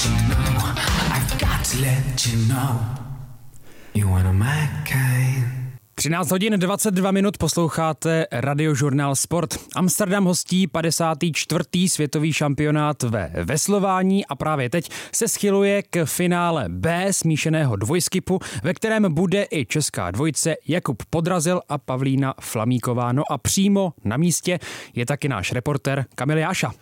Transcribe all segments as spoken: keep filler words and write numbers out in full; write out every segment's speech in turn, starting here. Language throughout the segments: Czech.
let you know, I've got to let you know, you wanna my kind. třináct hodin dvacet dva minut posloucháte Radiožurnál Sport. Amsterdam hostí padesátý čtvrtý světový šampionát ve veslování a právě teď se schyluje k finále B smíšeného dvojskipu, ve kterém bude i česká dvojice Jakub Podrazil a Pavlína Flamíková. No a přímo na místě je taky náš reportér Kamil Jáša.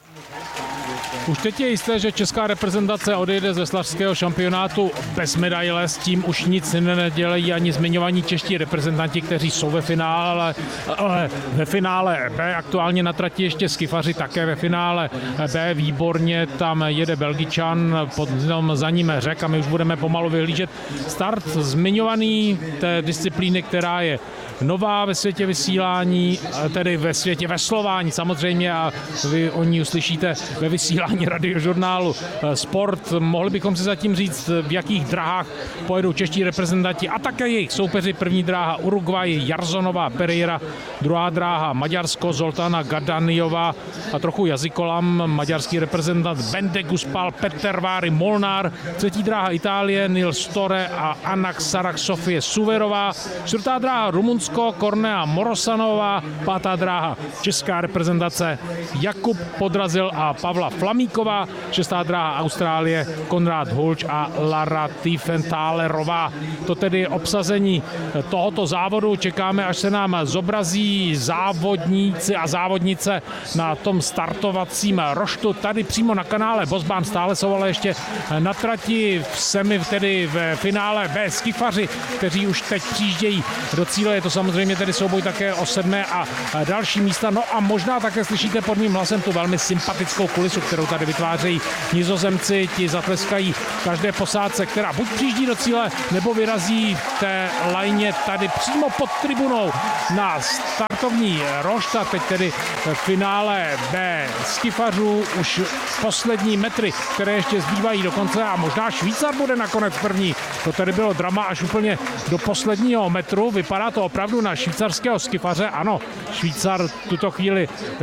Už teď je jisté, že česká reprezentace odejde z veslařského šampionátu bez medaile, s tím už nic nedělají ani zmiňovaní čeští reprezentanti, kteří jsou ve finále, ale ve finále B aktuálně na trati ještě skifaři také ve finále B výborně, tam jede Belgičan, potom za ním Řek a my už budeme pomalu vyhlížet start zmiňovaný té disciplíny, která je nová ve světě vysílání, tedy ve světě veslování samozřejmě a vy o ní uslyšíte ve vysílání Radiožurnálu Sport. Mohli bychom si zatím říct, v jakých drahách pojedou čeští reprezentanti a také jejich soupeři. První dráha Uruguay, Jarzonová, Pereira, druhá dráha Maďarsko, Zoltana Gadaniová a trochu jazykolam maďarský reprezentant Bende Guspal, Peter Váry, Molnár, třetí dráha Itálie, Nils Tore a Anak Sarak Sofie Suverová, čtvrtá dráha Rumunsko, Kornea Morosanová, pátá dráha česká reprezentace Jakub Podrazil a Pavla Flamíková, šestá dráha Austrálie, Konrad Hulč a Lara Tiefenthalerová. To tedy obsazení tohoto závodu. Čekáme, až se nám zobrazí závodníci a závodnice na tom startovacím roštu. Tady přímo na kanále Bosbahn stále jsou ale ještě na trati v semi, tedy v finále B skifaři, kteří už teď přijíždějí do cíle. Je to samozřejmě tedy souboj také o sedmé a další místa. No a možná také slyšíte pod mým hlasem tu velmi sympatickou kulisu, kterou tady vytvářejí Nizozemci. Ti zatleskají každé posádce, která buď přijíždí do cíle, nebo vyrazí v té lajně tady přímo pod tribunou na startovní rošta. Teď tedy v finále B skifařů už poslední metry, které ještě zbývají do konce a možná Švýcar bude nakonec první. To tedy bylo drama až úplně do posledního metru. Vypadá to opravdu na švýcarského skifaře. Ano, Švýcar tuto chvíli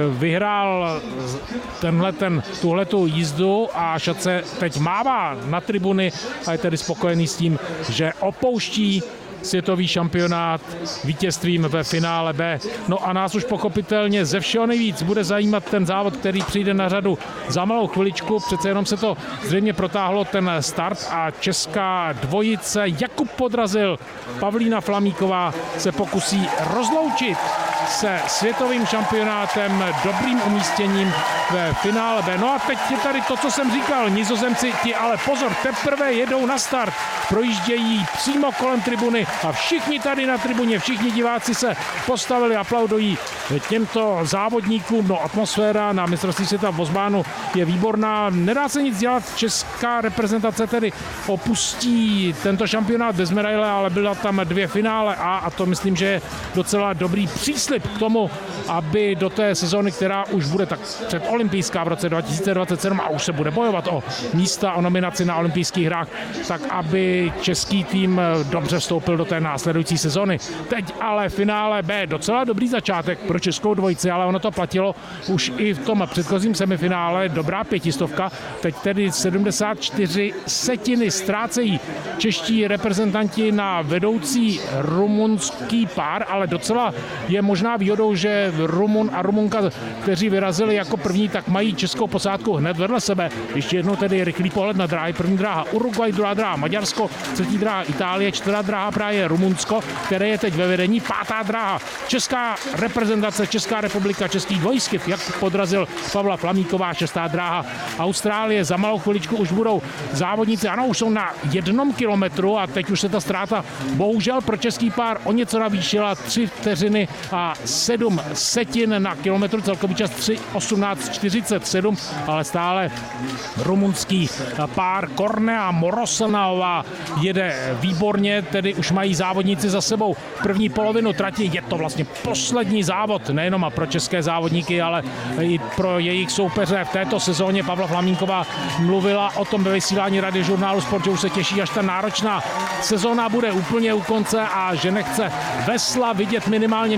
vyhrál tenhle, ten, tuhletu jízdu a šace teď mává na tribuny a je tedy spokojený s tím, že opouští světový šampionát vítězstvím ve finále B. No a nás už pochopitelně ze všeho nejvíc bude zajímat ten závod, který přijde na řadu za malou chviličku. Přece jenom se to zřejmě protáhlo ten start a česká dvojice Jakub Podrazil, Pavlína Flamíková se pokusí rozloučit se světovým šampionátem dobrým umístěním ve finále B. No a teď je tady to, co jsem říkal. Nizozemci ti ale pozor, teprve jedou na start. Projíždějí přímo kolem tribuny a všichni tady na tribuně, všichni diváci se postavili, aplaudují těmto závodníkům. No atmosféra na mistrovství světa v Bosbahnu je výborná. Nedá se nic dělat, česká reprezentace tedy opustí tento šampionát bez medaile, ale byla tam dvě finále A a to myslím, že je docela dobrý příslib k tomu, aby do té sezóny, která už bude tak předolympijská v roce dva tisíce dvacet sedm a už se bude bojovat o místa, o nominaci na olympijských hrách, tak aby český tým dobře vstoupil do té následující sezony. Teď ale finále B, docela dobrý začátek pro českou dvojici, ale ono to platilo už i v tom předchozím semifinále, dobrá pětistovka, teď tedy sedmdesát čtyři setiny ztrácejí čeští reprezentanti na vedoucí rumunský pár, ale docela je možná výhodou, že Rumun a Rumunka, kteří vyrazili jako první, tak mají českou posádku hned vedle sebe. Ještě jednou tedy rychlý pohled na dráhy. První dráha Uruguay, druhá dráha Maďarsko, třetí dráha Itálie, čtvrtá dráha právě Rumunsko, které je teď ve vedení, pátá dráha česká reprezentace, Česká republika, český dvojskip, jak Podrazil Pavla Flamíková, šestá dráha Austrálie. Za malou chviličku už budou závodníci, ano, už jsou na jednom kilometru a teď už se ta ztráta bohužel pro český pár o něco navýšila, tři vteřiny a sedm setin na kilometru, celkový čas tři osmnáct čtyřicet sedm, ale stále rumunský pár Kornea Morosanová jede výborně, tedy už mají závodníci za sebou první polovinu trati, je to vlastně poslední závod, nejenom a pro české závodníky, ale i pro jejich soupeře v této sezóně. Pavla Flamínková mluvila o tom ve vysílání Radiožurnálu Sport, že už se těší, až ta náročná sezóna bude úplně u konce a že nechce vesla vidět minimálně měsíc,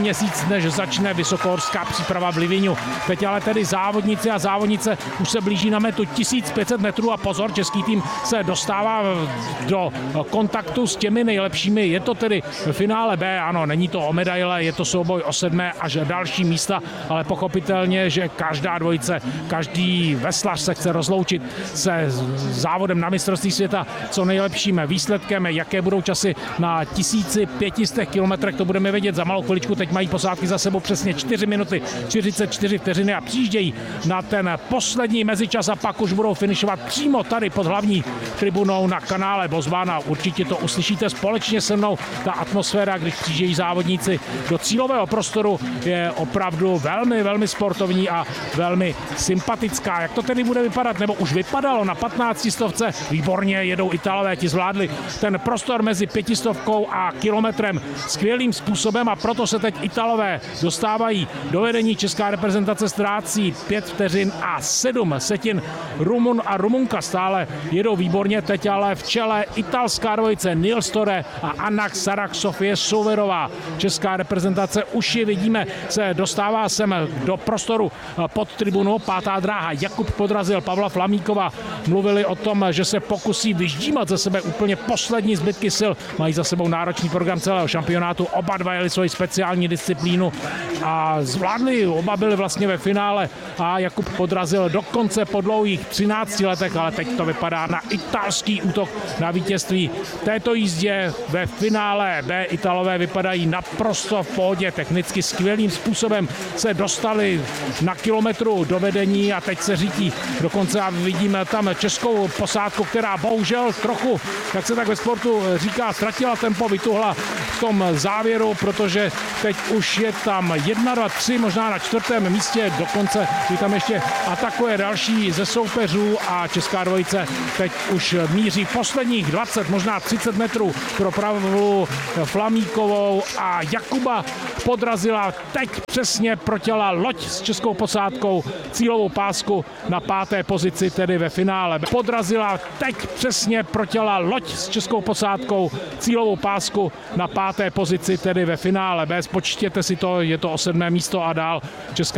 než začne vysokohorská příprava v Livíňu. Teď ale tedy závodníci a závodnice už se blíží na metu tisíc pět set metrů a pozor, český tým se dostává do kontaktu s těmi nejlepšími. Je to tedy finále B, ano, není to o medaile, je to souboj o sedmé až další místa, ale pochopitelně, že každá dvojice, každý veslař se chce rozloučit se závodem na mistrovství světa co nejlepším výsledkem. Jaké budou časy na tisíc pět set kilometrech, to budeme vědět za malou chviličku. Teď mají posádky za sebou přesně čtyři minuty čtyřicet čtyři vteřiny a přijíždějí na ten poslední mezičas a pak už budou finišovat přímo tady pod hlavní tribunou na kanále Bozbána. Určitě to uslyšíte společně se mnou. Ta atmosféra, když přijíždějí závodníci do cílového prostoru, je opravdu velmi, velmi sportovní a velmi sympatická. Jak to tedy bude vypadat, nebo už vypadalo na patnáctistovce? Výborně jedou Italové, ti zvládli ten prostor mezi pětistovkou a kilometrem skvělým způsobem a proto se teď Italové dostávají do vedení. Česká reprezentace ztrácí pět vteřin a sedm setin. Rumun a Rumunka stále jedou výborně, teď ale v čele italská dvojice Nils Tore a Anna Sarak Sofie Souverová. Česká reprezentace už ji vidíme, se dostává sem do prostoru pod tribunou. Pátá dráha Jakub podrazil Pavla Flamíkova. Mluvili o tom, že se pokusí vyždímat ze sebe úplně poslední zbytky sil. Mají za sebou náročný program celého šampionátu. Oba dva jeli svoji speciální disciplínu a zvládli, oba byli vlastně ve finále a Jakub podrazil dokonce po dlouhých třinácti letech, ale teď to vypadá na italský útok na vítězství. V této jízdě ve finále B Italové vypadají naprosto v pohodě, technicky skvělým způsobem se dostali na kilometru do vedení a teď se řítí dokonce a vidíme tam českou posádku, která bohužel trochu, jak se tak ve sportu říká, ztratila tempo, vytuhla v tom závěru, protože teď už je tam jedna, dva, tři, možná na čtvrtém místě, dokonce je tam ještě atakuje další ze soupeřů a česká dvojice teď už míří posledních dvacet, možná třicet metrů pro Pavlu Flamíkovou a Jakuba podrazila teď přesně protěla loď s českou posádkou cílovou pásku na páté pozici, tedy ve finále. Podrazila teď přesně protěla loď s českou posádkou cílovou pásku na páté pozici, tedy ve finále. Bez počtěte si to, je to o sedmé místo a dál. Česká